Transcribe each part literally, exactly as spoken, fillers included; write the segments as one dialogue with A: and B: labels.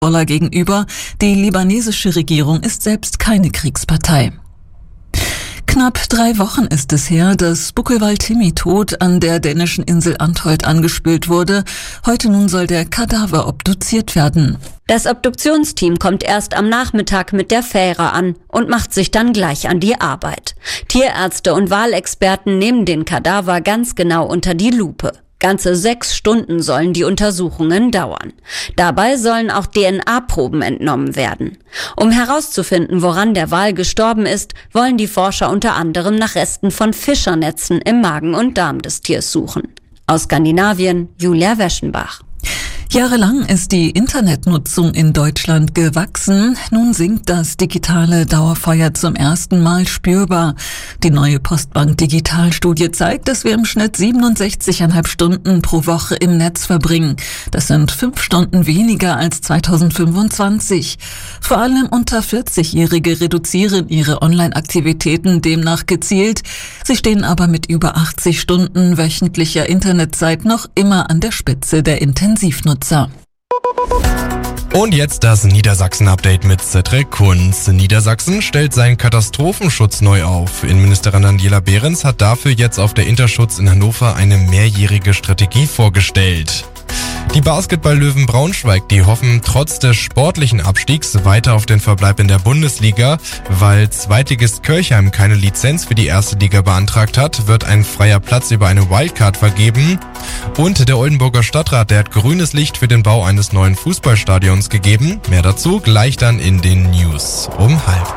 A: gegenüber. Die libanesische Regierung ist selbst keine Kriegspartei. Knapp drei Wochen ist es her, dass Buckelwald-Timmy tot an der dänischen Insel Antholt angespült wurde. Heute nun soll der Kadaver obduziert werden.
B: Das Obduktionsteam kommt erst am Nachmittag mit der Fähre an und macht sich dann gleich an die Arbeit. Tierärzte und Walexperten nehmen den Kadaver ganz genau unter die Lupe. Ganze sechs Stunden sollen die Untersuchungen dauern. Dabei sollen auch D N A-Proben entnommen werden. Um herauszufinden, woran der Wal gestorben ist, wollen die Forscher unter anderem nach Resten von Fischernetzen im Magen und Darm des Tiers suchen. Aus Skandinavien, Julia Weschenbach.
A: Jahrelang ist die Internetnutzung in Deutschland gewachsen. Nun sinkt das digitale Dauerfeuer zum ersten Mal spürbar. Die neue Postbank Digitalstudie zeigt, dass wir im Schnitt siebenundsechzig Komma fünf Stunden pro Woche im Netz verbringen. Das sind fünf Stunden weniger als zweitausendfünfundzwanzig. Vor allem unter vierzig-Jährige reduzieren ihre Online-Aktivitäten demnach gezielt. Sie stehen aber mit über achtzig Stunden wöchentlicher Internetzeit noch immer an der Spitze der Intensivnutzung.
C: Und jetzt das Niedersachsen-Update mit Cedric Kunz. Niedersachsen stellt seinen Katastrophenschutz neu auf. Innenministerin Daniela Behrens hat dafür jetzt auf der Interschutz in Hannover eine mehrjährige Strategie vorgestellt. Die Basketball-Löwen Braunschweig, die hoffen trotz des sportlichen Abstiegs weiter auf den Verbleib in der Bundesliga. Weil Zweitligist Kirchheim keine Lizenz für die erste Liga beantragt hat, wird ein freier Platz über eine Wildcard vergeben. Und der Oldenburger Stadtrat, der hat grünes Licht für den Bau eines neuen Fußballstadions gegeben. Mehr dazu gleich dann in den News um halb.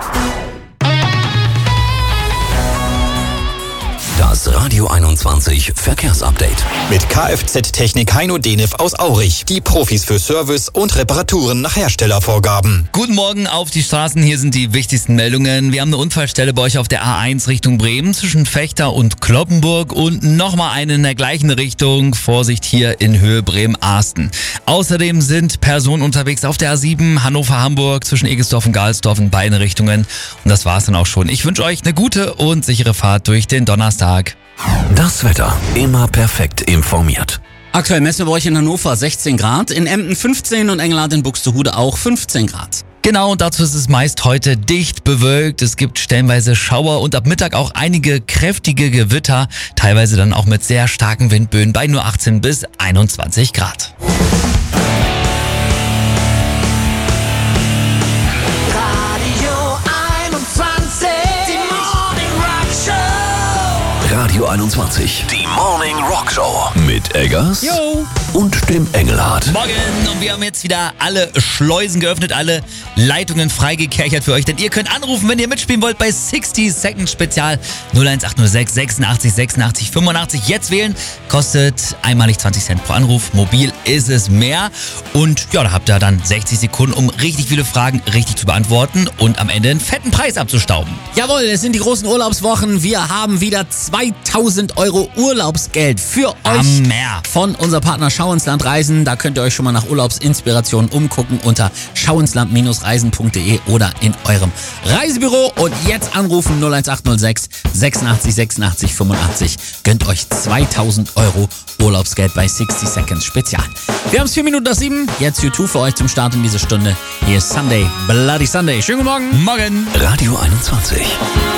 D: Das Radio einundzwanzig Verkehrsupdate.
E: Mit Kfz-Technik Heino Denef aus Aurich. Die Profis für Service und Reparaturen nach Herstellervorgaben.
F: Guten Morgen auf die Straßen. Hier sind die wichtigsten Meldungen. Wir haben eine Unfallstelle bei euch auf der A eins Richtung Bremen zwischen Fechter und Cloppenburg und nochmal eine in der gleichen Richtung. Vorsicht hier in Höhe Bremen-Arsten. Außerdem sind Personen unterwegs auf der A sieben Hannover-Hamburg zwischen Egesdorf und Galsdorf in beiden Richtungen. Und das war's dann auch schon. Ich wünsche euch eine gute und sichere Fahrt durch den Donnerstag.
D: Das Wetter immer perfekt informiert.
G: Aktuell messen wir bei euch in Hannover sechzehn Grad, in Emden fünfzehn und Engelhardt in Buxtehude auch fünfzehn Grad.
F: Genau, und dazu ist es meist heute dicht bewölkt. Es gibt stellenweise Schauer und ab Mittag auch einige kräftige Gewitter, teilweise dann auch mit sehr starken Windböen bei nur achtzehn bis einundzwanzig Grad.
D: Radio einundzwanzig, die Morning Rock Show mit Eggers
F: Jo.
D: und dem Engelhardt.
F: Morgen, und wir haben jetzt wieder alle Schleusen geöffnet, alle Leitungen freigekerchert für euch, denn ihr könnt anrufen, wenn ihr mitspielen wollt bei sixty Second Spezial null eins acht null sechs sechsundachtzig sechsundachtzig fünfundachtzig. Jetzt wählen, kostet einmalig zwanzig Cent pro Anruf, mobil ist es mehr und ja, da habt ihr dann sechzig Sekunden, um richtig viele Fragen richtig zu beantworten und am Ende einen fetten Preis abzustauben.
G: Jawohl, es sind die großen Urlaubswochen. Wir haben wieder zweitausend Euro Urlaubsgeld für euch
F: Am Meer.
G: von unser Partner Schau ins Land Reisen. Da könnt ihr euch schon mal nach Urlaubsinspirationen umgucken unter schauinsland Reisen punkt de oder in eurem Reisebüro. Und jetzt anrufen null eins acht null sechs sechsundachtzig sechsundachtzig fünfundachtzig. Gönnt euch zweitausend Euro Urlaubsgeld bei sixty Seconds Spezial. Wir haben es vier Minuten nach sieben. Jetzt U zwei für euch zum Start in diese Stunde. Hier ist Sunday, Bloody Sunday. Schönen guten Morgen.
F: Morgen.
D: Radio einundzwanzig.